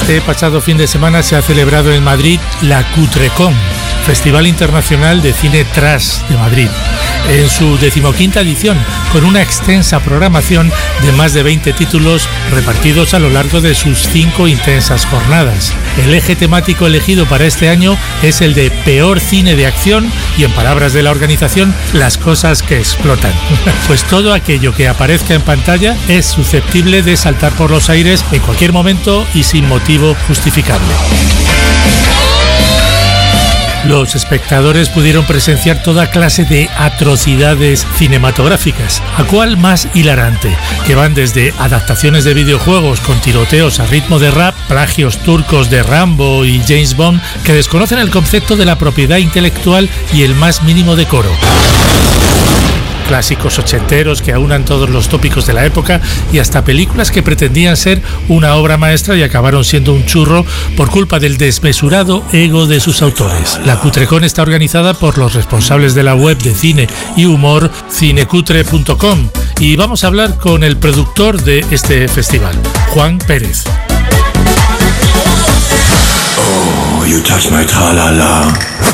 Este pasado fin de semana se ha celebrado en Madrid la Cutrecon, Festival Internacional de Cine Trash de Madrid, en su 15ª edición, con una extensa programación de más de 20 títulos repartidos a lo largo de sus 5 intensas jornadas. El eje temático elegido para este año es el de peor cine de acción y, en palabras de la organización, las cosas que explotan. Pues todo aquello que aparezca en pantalla es susceptible de saltar por los aires en cualquier momento y sin motivo justificable. Los espectadores pudieron presenciar toda clase de atrocidades cinematográficas, a cual más hilarante, que van desde adaptaciones de videojuegos con tiroteos a ritmo de rap, plagios turcos de Rambo y James Bond, que desconocen el concepto de la propiedad intelectual y el más mínimo decoro. Clásicos ochenteros que aunan todos los tópicos de la época y hasta películas que pretendían ser una obra maestra y acabaron siendo un churro por culpa del desmesurado ego de sus autores. La Cutrecon está organizada por los responsables de la web de cine y humor cinecutre.com y vamos a hablar con el productor de este festival, Juan Pérez. Oh, you touch my tra-la-la.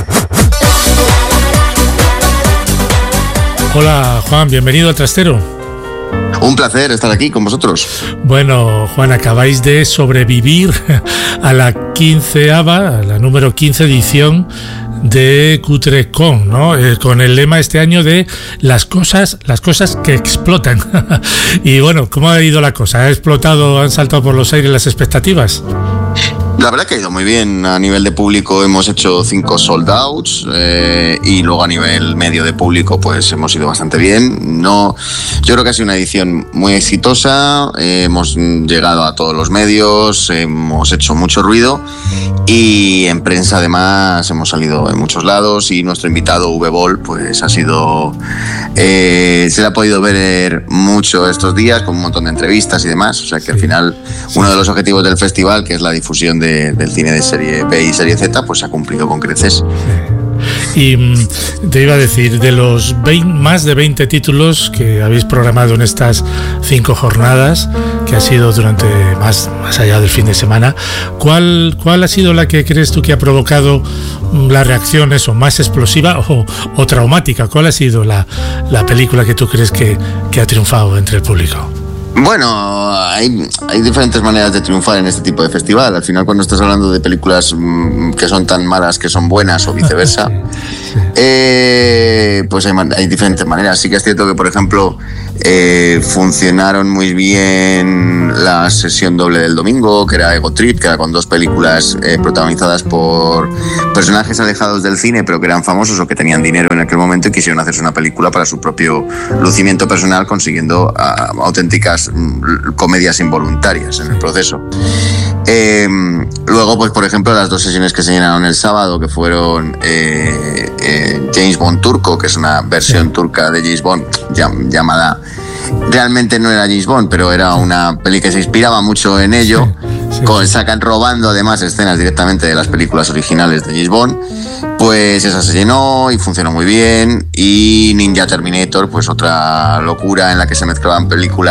Hola Juan, bienvenido al Trastero. Un placer estar aquí con vosotros. Bueno, Juan, acabáis de sobrevivir a la número 15 edición de Cutrecon, ¿no? Con el lema este año de las cosas que explotan. Y bueno, ¿cómo ha ido la cosa? ¿Ha explotado, han saltado por los aires las expectativas? La verdad que ha ido muy bien. A nivel de público hemos hecho 5 sold outs y luego a nivel medio de público pues hemos ido bastante bien. Yo creo que ha sido una edición muy exitosa, hemos llegado a todos los medios, hemos hecho mucho ruido y en prensa además hemos salido en muchos lados y nuestro invitado V-Ball pues ha sido... se le ha podido ver mucho estos días con un montón de entrevistas y demás, o sea que al final uno de los objetivos del festival, que es la difusión del cine de serie B y serie Z, pues se ha cumplido con creces. Y te iba a decir, de los más de 20 títulos que habéis programado en estas 5 jornadas, que ha sido durante más allá del fin de semana, ¿cuál ha sido la que crees tú que ha provocado la reacción más explosiva o traumática? ¿Cuál ha sido la película que tú crees que ha triunfado entre el público? Bueno, hay diferentes maneras de triunfar en este tipo de festival. Al final, cuando estás hablando de películas que son tan malas que son buenas o viceversa, pues hay diferentes maneras. Sí que es cierto que, por ejemplo, funcionaron muy bien la sesión doble del domingo, que era Ego Trip, que era con 2 películas protagonizadas por personajes alejados del cine, pero que eran famosos o que tenían dinero en aquel momento y quisieron hacerse una película para su propio lucimiento personal, consiguiendo auténticas comedias involuntarias en el proceso. Luego, pues por ejemplo, las 2 sesiones que se llenaron el sábado, que fueron James Bond turco, que es una versión turca de James Bond llamada... Realmente no era James Bond, pero era una peli que se inspiraba mucho en ello. Sacan robando además escenas directamente de las películas originales de James Bond. Pues esa se llenó y funcionó muy bien. Y Ninja Terminator, pues otra locura en la que se mezclaban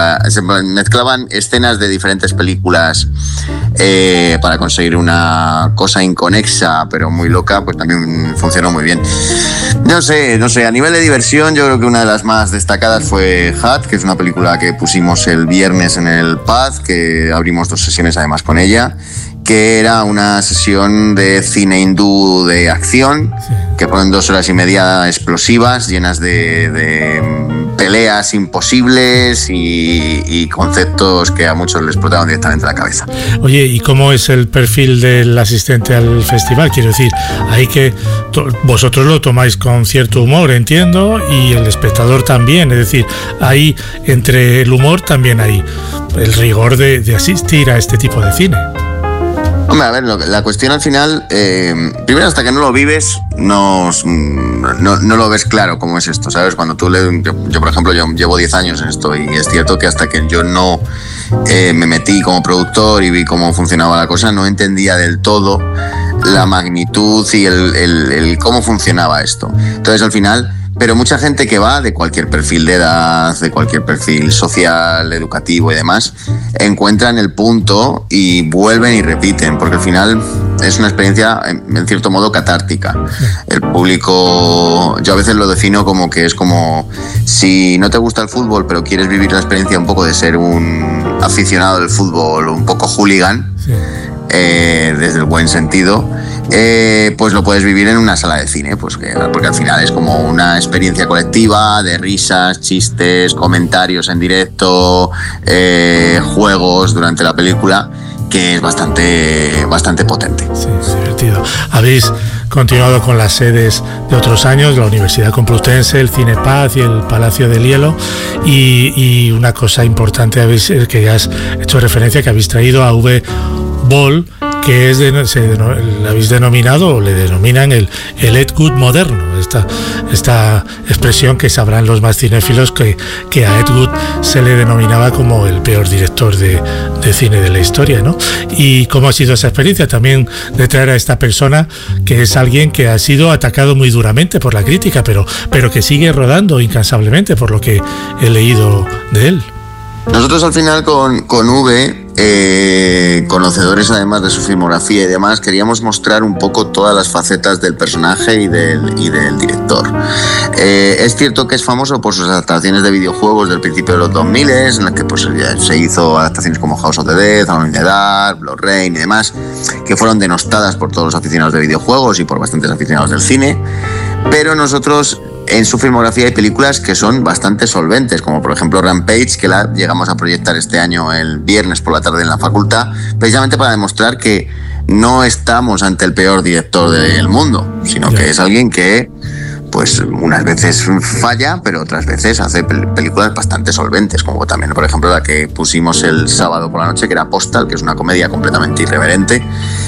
escenas de diferentes películas para conseguir una cosa inconexa pero muy loca, pues también funcionó muy bien. No sé, a nivel de diversión yo creo que una de las más destacadas fue Hat, que es una película que pusimos el viernes en el Paz, que abrimos 2 sesiones además con ella, que era una sesión de cine hindú de acción, que fueron 2 horas y media explosivas, llenas de peleas imposibles y conceptos que a muchos les explotaron directamente la cabeza. Oye, ¿y cómo es el perfil del asistente al festival? Quiero decir, hay que vosotros lo tomáis con cierto humor, entiendo, y el espectador también, es decir, ahí entre el humor también hay el rigor de asistir a este tipo de cine. Hombre, a ver, la cuestión al final, primero hasta que no lo vives, no lo ves claro cómo es esto, ¿sabes? Cuando yo por ejemplo, yo llevo 10 años en esto y es cierto que hasta que yo no me metí como productor y vi cómo funcionaba la cosa, no entendía del todo la magnitud y el cómo funcionaba esto. Entonces al final pero mucha gente que va de cualquier perfil de edad, de cualquier perfil social, educativo y demás, encuentran el punto y vuelven y repiten, porque al final es una experiencia en cierto modo catártica. El público, yo a veces lo defino como que es como si no te gusta el fútbol pero quieres vivir la experiencia un poco de ser un aficionado del fútbol, un poco hooligan, sí. Desde el buen sentido, pues lo puedes vivir en una sala de cine, pues porque al final es como una experiencia colectiva de risas, chistes, comentarios en directo, juegos durante la película, que es bastante potente. Sí, es divertido. Habéis continuado con las sedes de otros años, la Universidad Complutense, el Cine Paz y el Palacio del Hielo, y una cosa importante que ya has hecho referencia, que habéis traído a Uwe Boll, que es le habéis denominado, o le denominan el Ed Wood moderno, esta expresión que sabrán los más cinéfilos que a Ed Wood se le denominaba como el peor director de cine de la historia, ¿no? Y cómo ha sido esa experiencia también de traer a esta persona, que es alguien que ha sido atacado muy duramente por la crítica, pero que sigue rodando incansablemente, por lo que he leído de él. Nosotros al final con V, conocedores además de su filmografía y demás, queríamos mostrar un poco todas las facetas del personaje y del director. Es cierto que es famoso por sus adaptaciones de videojuegos del principio de los 2000, en las que pues, se hizo adaptaciones como House of the Dead, Alone in the Dark, Blood Rain y demás, que fueron denostadas por todos los aficionados de videojuegos y por bastantes aficionados del cine. Pero nosotros, en su filmografía hay películas que son bastante solventes, como por ejemplo Rampage, que la llegamos a proyectar este año el viernes por la tarde en la facultad, precisamente para demostrar que no estamos ante el peor director del mundo, sino que es alguien que pues unas veces falla, pero otras veces hace películas bastante solventes, como también, por ejemplo, la que pusimos el sábado por la noche, que era Postal, que es una comedia completamente irreverente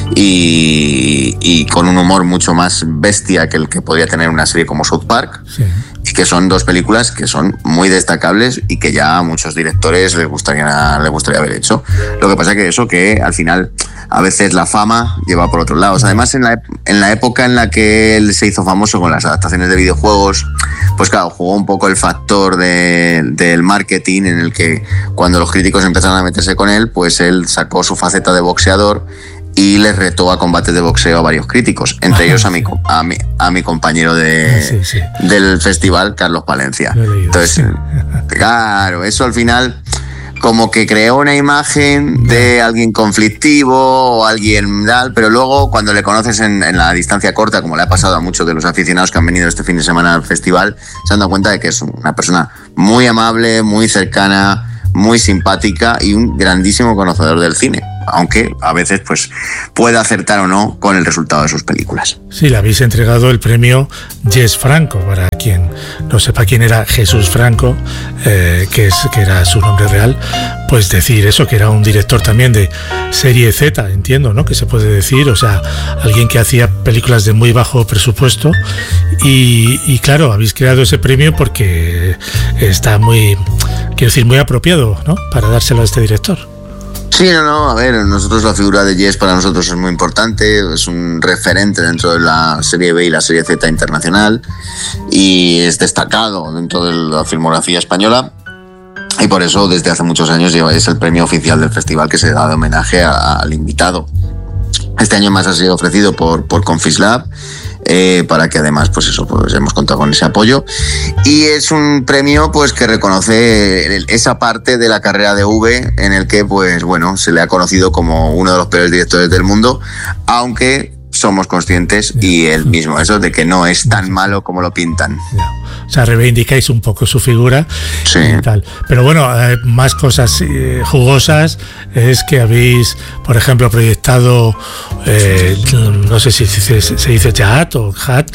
y con un humor mucho más bestia que el que podría tener una serie como South Park. Sí. Y que son dos películas que son muy destacables y que ya a muchos directores les gustaría haber hecho. Lo que pasa es que eso, que al final a veces la fama lleva por otros lados. Además, en la época en la que él se hizo famoso con las adaptaciones de videojuegos, pues claro, jugó un poco el factor del marketing, en el que cuando los críticos empezaron a meterse con él, pues él sacó su faceta de boxeador y les retó a combates de boxeo a varios críticos, entre ellos a mi compañero del festival, Carlos Palencia. Entonces, claro, eso al final como que creó una imagen de alguien conflictivo o alguien tal, pero luego cuando le conoces en la distancia corta, como le ha pasado a muchos de los aficionados que han venido este fin de semana al festival, se han dado cuenta de que es una persona muy amable, muy cercana, muy simpática y un grandísimo conocedor del cine, aunque a veces pues pueda acertar o no con el resultado de sus películas. Sí, le habéis entregado el premio Jess Franco, para quien no sepa quién era Jesús Franco, que era su nombre real, pues decir eso, que era un director también de serie Z, entiendo, ¿no? Que se puede decir, o sea, alguien que hacía películas de muy bajo presupuesto y claro, habéis creado ese premio porque está muy, quiero decir, muy apropiado, ¿no? Para dárselo a este director. Sí, a ver, nosotros la figura de Jess para nosotros es muy importante, es un referente dentro de la serie B y la serie Z internacional y es destacado dentro de la filmografía española y por eso desde hace muchos años es el premio oficial del festival que se da de homenaje al invitado. Este año más ha sido ofrecido por Confislab, para que además pues hemos contado con ese apoyo y es un premio pues que reconoce esa parte de la carrera de V en el que pues bueno se le ha conocido como uno de los peores directores del mundo, aunque somos conscientes y él mismo eso de que no es tan malo como lo pintan. O sea, reivindicáis un poco su figura, sí. Y tal. Pero bueno, más cosas jugosas es que habéis, por ejemplo, proyectado, no sé si se dice Jaat o Hat,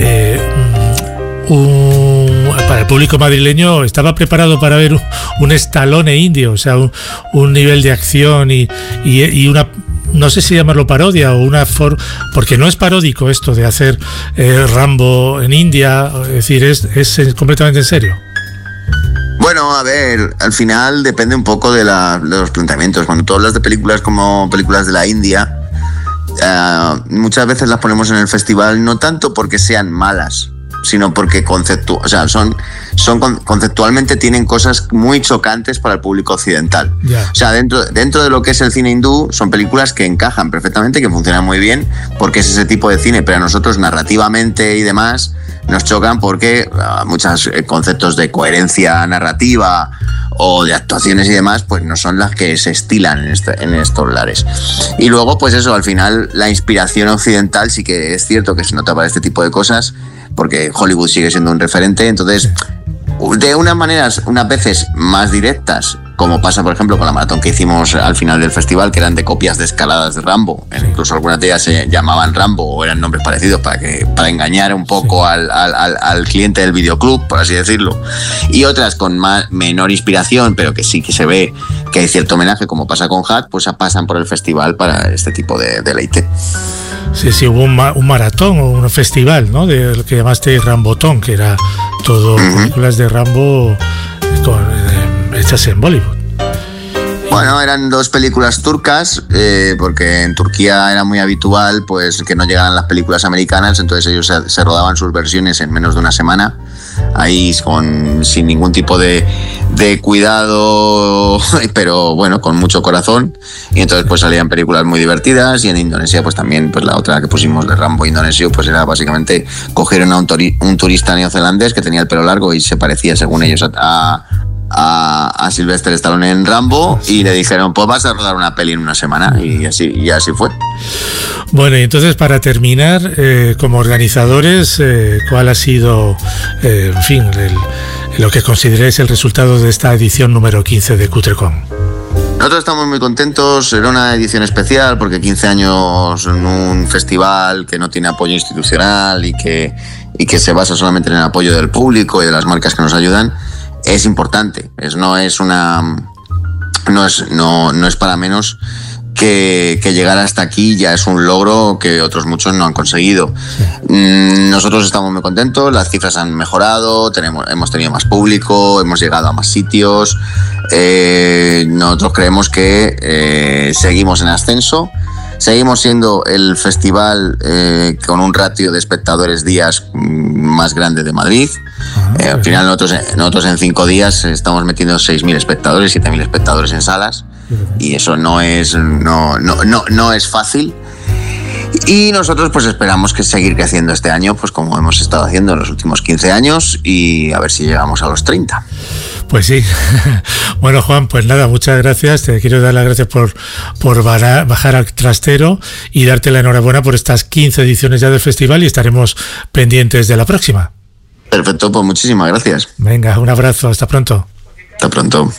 para el público madrileño estaba preparado para ver un Stallone indio, o sea, un nivel de acción y una, no sé si llamarlo parodia o una porque no es paródico esto de hacer Rambo en India, es decir, es completamente en serio. Bueno, a ver, al final depende un poco de los planteamientos. Cuando tú hablas de películas como películas de la India, muchas veces las ponemos en el festival no tanto porque sean malas, sino porque conceptualmente tienen cosas muy chocantes para el público occidental. Yeah. O sea, dentro de lo que es el cine hindú, son películas que encajan perfectamente, que funcionan muy bien, porque es ese tipo de cine, pero a nosotros narrativamente y demás nos chocan porque muchos conceptos de coherencia narrativa o de actuaciones y demás, pues no son las que se estilan en estos lares. Y luego, pues eso, al final la inspiración occidental sí que es cierto que se nota para este tipo de cosas, porque Hollywood sigue siendo un referente. Entonces, de unas maneras, unas veces más directas, como pasa por ejemplo con la maratón que hicimos al final del festival, que eran de copias descaladas de Rambo, incluso algunas de ellas se llamaban Rambo o eran nombres parecidos para engañar un poco al cliente del videoclub, por así decirlo, y otras con menor inspiración, pero que sí que se ve que hay cierto homenaje, como pasa con Hat, pues pasan por el festival para este tipo de deleite. Sí, hubo un maratón o un festival, ¿no? De lo que llamaste Rambotón, que era todo películas de Rambo hechas en Bollywood. Bueno, eran 2 películas turcas, porque en Turquía era muy habitual pues que no llegaran las películas americanas, entonces ellos se rodaban sus versiones en menos de una semana, ahí sin ningún tipo de cuidado, pero bueno, con mucho corazón, y entonces pues salían películas muy divertidas. Y en Indonesia pues también, pues la otra que pusimos de Rambo indonesio, pues era básicamente cogieron a un turista neozelandés que tenía el pelo largo y se parecía, según ellos, a Sylvester Stallone en Rambo, y le dijeron, pues vas a rodar una peli en una semana, y así fue. Bueno, y entonces para terminar, como organizadores, ¿cuál ha sido, en fin, lo que consideréis el resultado de esta edición número 15 de Cutrecon? Nosotros estamos muy contentos. Era una edición especial porque 15 años en un festival que no tiene apoyo institucional y que se basa solamente en el apoyo del público y de las marcas que nos ayudan, es importante. No es para menos que llegar hasta aquí ya es un logro que otros muchos no han conseguido. Nosotros estamos muy contentos, las cifras han mejorado, hemos tenido más público, hemos llegado a más sitios. Nosotros creemos que seguimos en ascenso. Seguimos siendo el festival con un ratio de espectadores días más grande de Madrid. Al final nosotros en 5 días estamos metiendo 6.000 espectadores, 7.000 espectadores en salas, y eso no es fácil. Y nosotros pues esperamos que seguir creciendo este año, pues como hemos estado haciendo en los últimos 15 años, y a ver si llegamos a los 30. Pues sí. Bueno, Juan, pues nada, muchas gracias. Te quiero dar las gracias por bajar al trastero y darte la enhorabuena por estas 15 ediciones ya del festival, y estaremos pendientes de la próxima. Perfecto, pues muchísimas gracias. Venga, un abrazo, hasta pronto. Hasta pronto.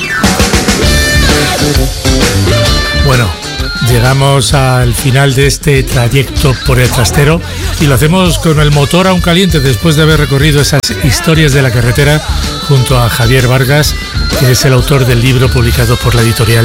Bueno, llegamos al final de este trayecto por el trastero, y lo hacemos con el motor aún caliente después de haber recorrido esas historias de la carretera junto a Javier Vargas, que es el autor del libro publicado por la editorial